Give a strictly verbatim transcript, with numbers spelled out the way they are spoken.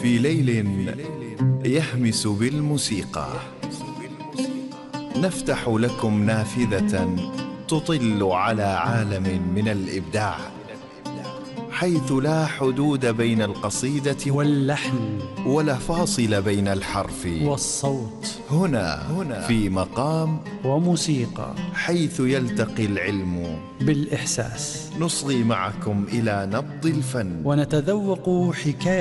في ليل يهمس بالموسيقى نفتح لكم نافذة تطل على عالم من الإبداع، حيث لا حدود بين القصيدة واللحن ولا فاصل بين الحرف والصوت. هنا, هنا في مقام وموسيقى، حيث يلتقي العلم بالإحساس. نصغي معكم إلى نبض الفن ونتذوق حكاية